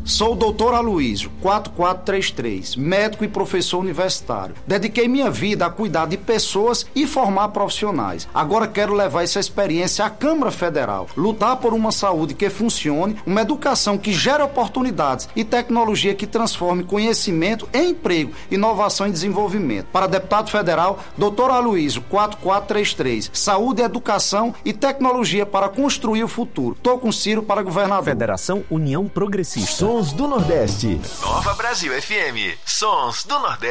Sou o Dr. Aloysio, 4433, médico e professor universitário. Dediquei minha vida a cuidar de pessoas e formar profissionais. Agora quero levar essa experiência à Câmara Federal, lutar por uma saúde que funcione, uma educação que gere oportunidades e tecnologia que transforme conhecimento em emprego, inovação e desenvolvimento. Para deputado federal, Dr. Aloysio, 4433, saúde, educação e tecnologia para construir o futuro. Tô com Ciro para governador. Federação União Progressista. Sons do Nordeste. Nova Brasil FM. Sons do Nordeste.